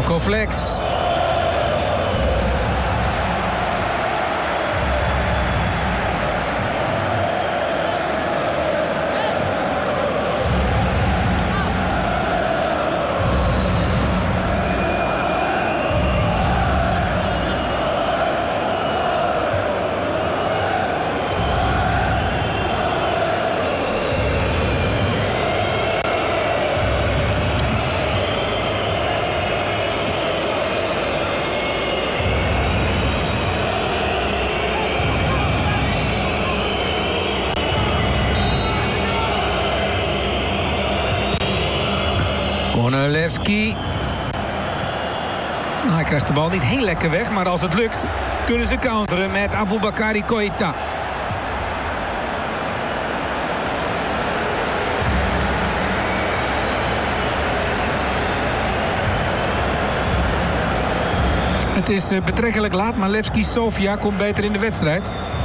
Koflex. Konalevski. Hij krijgt de bal niet heel lekker weg, maar als het lukt kunnen ze counteren met Aboubakary Koita. Het is betrekkelijk laat, maar Levski Sofia komt beter in de wedstrijd.